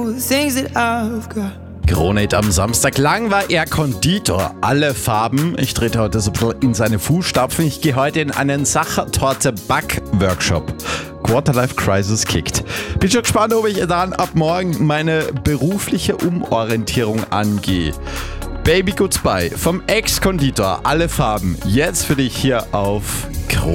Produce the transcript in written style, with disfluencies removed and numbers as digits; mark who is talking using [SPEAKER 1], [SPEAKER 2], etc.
[SPEAKER 1] Kronehit am Samstag. Lang war er Konditor, alle Farben. Ich trete heute so ein bisschen in seine Fußstapfen. Ich gehe heute in einen Sachertorte-Back-Workshop. Quarterlife Crisis kickt. Bin schon gespannt, ob ich dann ab morgen meine berufliche Umorientierung angehe. Baby Goodbye vom Ex-Konditor, alle Farben. Jetzt für dich hier auf